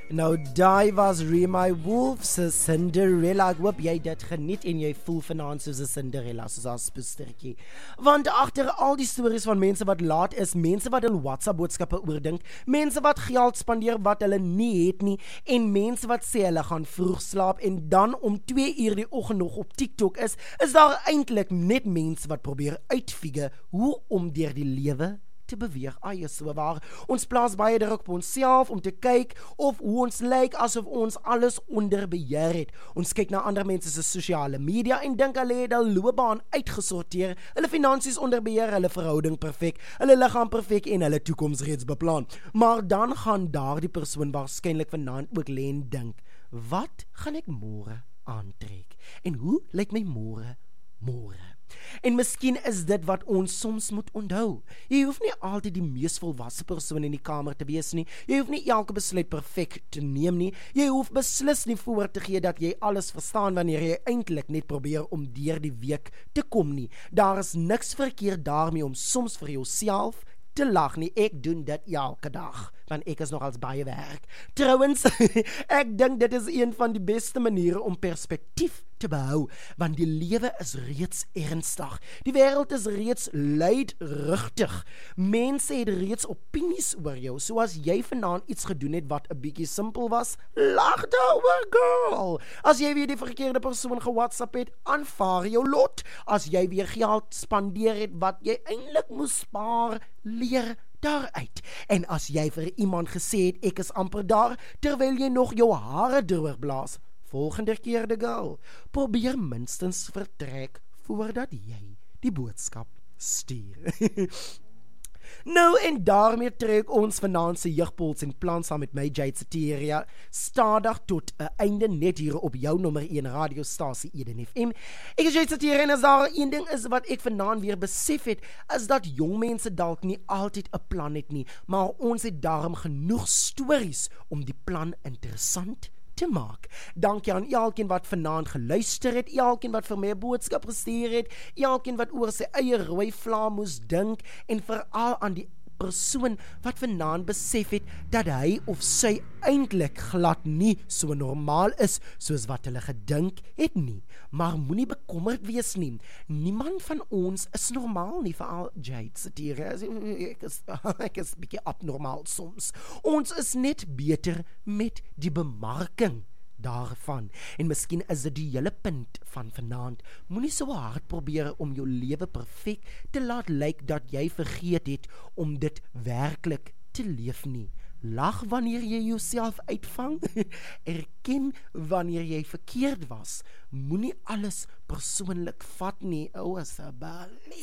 Nou, daai was Remy Wolf se Cinderella. Ek hoop jy dit geniet en jy voel vanaand soos 'n Cinderella, soos 'n spoestertjie. Want agter al die stories van mense wat laat is, mense wat hul WhatsApp boodskappe oordink, mense wat geld spandeer wat hulle nie het nie, en mense wat sê hulle gaan vroeg slaap en dan om 2 uur die oggend nog op TikTok is daar eintlik net mense wat probeer uitfigure hoe om deur die lewe te beweeg. Is so waar. Ons plaas baie druk op onsself om te kyk of hoe ons lyk asof ons alles onder beheer het. Ons kyk na ander mense se sosiale media en dink hulle het hul loopbaan uitgesorteer, hulle finansies onder beheer, hulle verhouding perfek, hulle liggaam perfek en hulle toekoms reeds beplan. Maar dan gaan daardie persoon waarskynlik vanaand ook lê en dink, wat gaan ek môre aantrek? En hoe lyk my môre? En miskien is dit wat ons soms moet onthou. Jy hoef nie altyd die mees volwasse persoon in die kamer te wees nie. Jy hoef nie elke besluit perfek te neem nie. Jy hoef beslis nie voor te gee dat jy alles verstaan wanneer jy eintlik net probeer om deur die week te kom nie. Daar is niks verkeerd daarmee om soms vir jouself te lag nie. Ek doen dit elke dag, want ek is nogals baie werk. Trouwens, ek dink dit is een van die beste maniere om perspektief te behou, want die lewe is reeds ernstig. Die wêreld is reeds luidrugtig. Mense het reeds opinies oor jou. So as jy vanaand iets gedoen het wat 'n bietjie simpel was, lag daaroor, girl. As jy weer die verkeerde persoon ge-WhatsApp het, aanvaar jou lot. As jy weer geld spandeer het wat jy eintlik moes spaar, leer daaruit. En as jy vir iemand gesê het, ek is amper daar, terwyl jy nog jou hare doorblaas, volgende keer de girl, probeer minstens vertrek voordat jy die boodskap stuur. Nou en daarmee trek ons vanaand se jeugpuls en plan saam met my Jade Sateria stadig tot 'n einde net hier op jou nommer 1 radiostasie Eden FM. Ek is Jade Sateria en as daar een ding is wat ek vanaand weer besef het, is dat jong mense dalk nie altyd 'n plan het nie, maar ons het daarom genoeg stories om die plan interessant te maak. Dankie aan elkeen wat vanaand geluister het, elkeen wat vir my 'n boodskap gestuur het, elkeen wat oor sy eie rooi vla moes dink en veral aan die persoon wat vanaand besef het dat hy of sy eintlik glad nie so normaal is soos wat hulle gedink het nie. Maar moenie bekommerd wees nie. Niemand van ons is normaal nie, veral Jade Sateria. Ek is bietjie abnormaal soms. Ons is net beter met die bemarking daarvan. En miskien is dit die hele punt van vanaand. Moenie so hard probeer om jou lewe perfek te laat lyk dat jy vergeet het om dit werklik te leef nie. Lag wanneer jy jouself uitvang. Erken wanneer jy verkeerd was. Moenie alles persoonlik vat nie. Asseblief.